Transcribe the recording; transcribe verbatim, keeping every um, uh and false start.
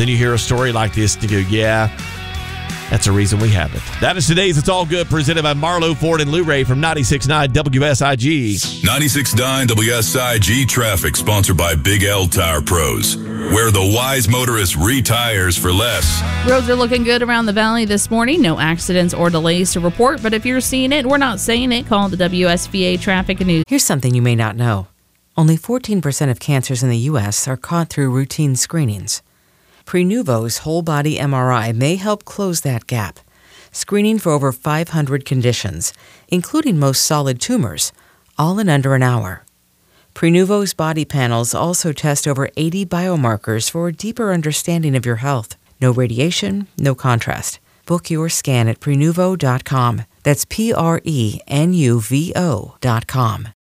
Then you hear a story like this and you go, yeah, that's the reason we have it. That is today's It's All Good, presented by Marlowe Ford and Lou Ray from ninety-six point nine W S I G. ninety-six point nine W S I G traffic, sponsored by Big L Tire Pros, where the wise motorist retires for less. Roads are looking good around the valley this morning. No accidents or delays to report, but if you're seeing it, we're not saying it. Call the W S V A Traffic and News. Here's something you may not know. Only fourteen percent of cancers in the U S are caught through routine screenings. Prenuvo's whole-body M R I may help close that gap, screening for over five hundred conditions, including most solid tumors, all in under an hour. Prenuvo's body panels also test over eighty biomarkers for a deeper understanding of your health. No radiation, no contrast. Book your scan at prenuvo dot com. That's P R E N U V O dot com.